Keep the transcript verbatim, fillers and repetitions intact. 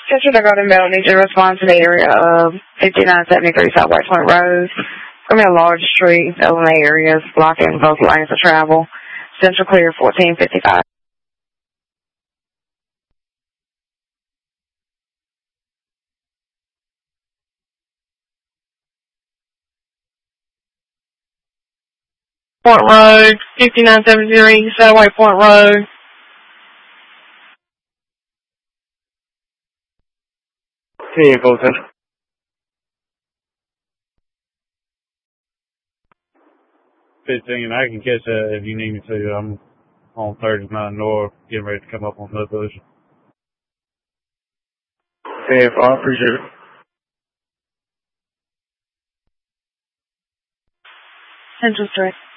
Central Dakota Mail needs to respond to the area of fifty-nine seventy-three South White Point Road. From a large tree in the areas blocking both lanes of travel. Central clear fourteen fifty-five. Point Road, fifty-nine seventy-three South White Point Road. ten four ten. fifteen, I can catch that if you need me to. I'm on thirty-nine North, getting ready to come up on Hood Bush. ten four, I appreciate it. Central Street.